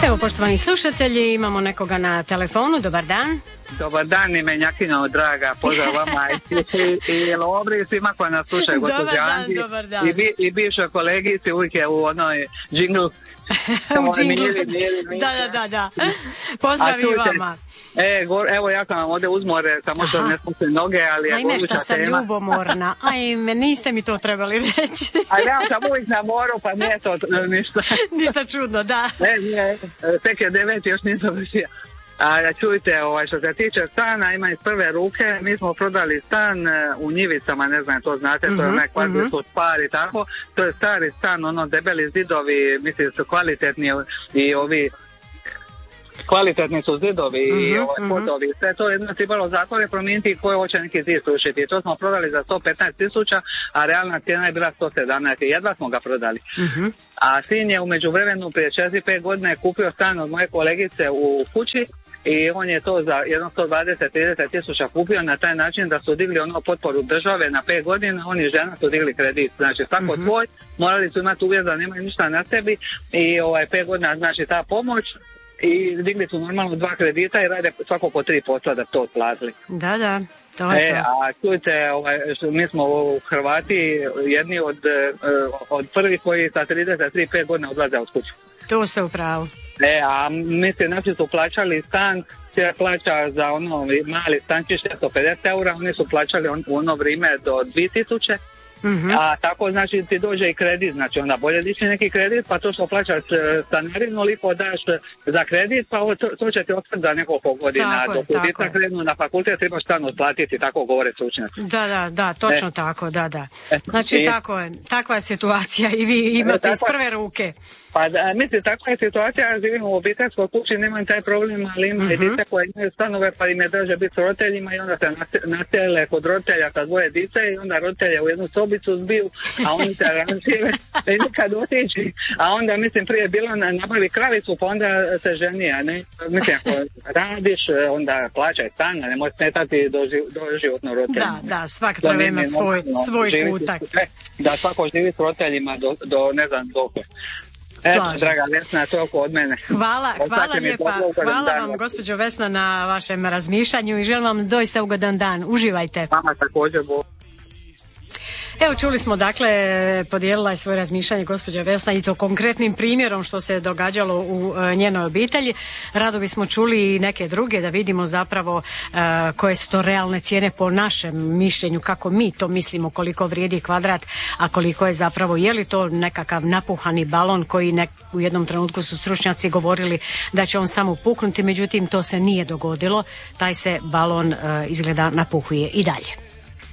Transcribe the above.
Evo, poštovani slušatelji, imamo nekoga na telefonu. Dobar dan. Dobar dan, Imenjakino, draga, pozdrav vama i Lovri, svima koja nas slušaju, gospođa Anđi, i bivšoj kolegici, uvijek je u onoj džinglu. U džinglu, da. Pozdrav i vama. Evo, ja sam vam ovdje uzmore, samo što ne spušim noge, ali je goruća tema. Ajme, šta sam ljubomorna. Ajme, niste mi to trebali reći. A ja sam uvijek na moru, pa nije to ništa. Ništa čudno, da. Tek je 9, još nisam vršio. A čujte, što se tiče stana, ima iz prve ruke, mi smo prodali stan u Njivicama, ne znam, to znate, to je onaj kvadrat od par i tako, to je stari stan, debeli zidovi, mislim su kvalitetni i ovi kvalitetni su zidovi i podovi, sve to je trebalo zakone promijeniti koje hoće neki zid srušiti. To smo prodali za 115.000, a realna cijena je bila 117, jedva smo ga prodali. A sin je u međuvremenu prije 4-5 godina kupio stan od moje kolegice u kući i on je to za jedno 120-30.000 kupio na taj način da su digli potporu države na 5 godina, oni i žena su digli kredit, znači svako tvoj, morali su imati uvjet da nemaju ništa na sebi i 5 godina znači ta pomoć. I digli su normalno 2 kredita i rade svako po 3% da to otplatili. Da, to je to. A čujte, mi smo u Hrvati jedni od prvih koji sa 33-5 godina odlaze od kuće. To ste u pravu. A znači su plaćali stan, se plaća za mali stančište 150 eura, oni su plaćali u ono vrijeme do 2000. A tako znači ti dođe i kredit, znači onda bolje dići neki kredit, pa to što plaćaš stanarinu lipo daš za kredit, pa to će ti ostati za nekoliko godina. Dok djeca krenu na fakultet trebaš stan otplatiti, tako govore stručnjaci. Da, točno tako, da. Znači tako je, takva je situacija i vi imate iz prve ruke. Pa mislim, takva je situacija, ja živim u obiteljskoj kući, nemam taj problem, ali ima i djeca koje imaju stanove pa im je draže biti s roditeljima i onda se nasele kod roditelja sa dvoje dice i onda roditelje u jednu sobicu zbiju, a oni se razijeve i nikad otići. A onda, mislim, prije bilo nabavi kravicu, pa onda se ženi, a ne? Mislim, ako radiš, onda plaćaj stan, a ne možeš smetati do životno roditeljima. Da, svak treba imati svoj kutak. Da, svako živi s roditeljima do ne znam dok. Eto, draga Vesna, toliko od mene. Hvala lijepa. Hvala vam, gospođo Vesna, na vašem razmišljanju i želim vam doista ugodan dan. Uživajte. Vama također, Evo, čuli smo, dakle, podijelila je svoje razmišljanje gospođa Vesna i to konkretnim primjerom što se događalo u njenoj obitelji. Rado bismo čuli i neke druge da vidimo zapravo koje su to realne cijene po našem mišljenju, kako mi to mislimo, koliko vrijedi kvadrat, a koliko je zapravo, je li to nekakav napuhani balon koji u jednom trenutku su stručnjaci govorili da će on samo puknuti, međutim to se nije dogodilo, taj se balon izgleda napuhuje i dalje.